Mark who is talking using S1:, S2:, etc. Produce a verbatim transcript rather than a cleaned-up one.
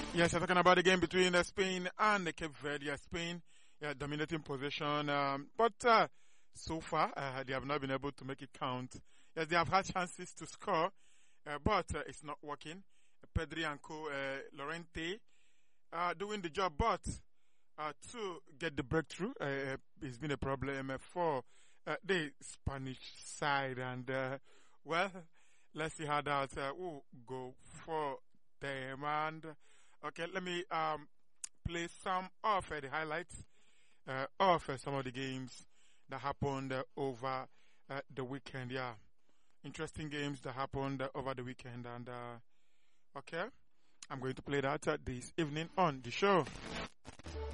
S1: Yes, I'm talking about the game between uh, Spain and uh, Cape Verde. Yeah, Spain, yeah, dominating possession. Um, but uh, so far, uh, they have not been able to make it count. Yes, they have had chances to score, uh, but uh, it's not working. Pedri and co, uh, Lorente, uh, doing the job, but uh, to get the breakthrough, uh, it's been a problem uh, for uh, the Spanish side. And, uh, well, let's see how that uh, will go for them. And, okay, let me um, play some of uh, the highlights uh, of uh, some of the games that happened uh, over uh, the weekend. Yeah, interesting games that happened uh, over the weekend. And, uh, okay, I'm going to play that uh, this evening on the show.